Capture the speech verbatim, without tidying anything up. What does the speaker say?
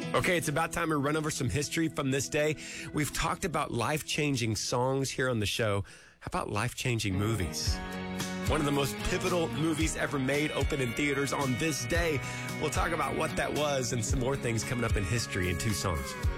Okay, it's about time we run over some history from this day. We've talked about life-changing songs here on the show. How about life-changing movies? One of the most pivotal movies ever made opened in theaters on this day. We'll talk about what that was and some more things coming up in history in two songs.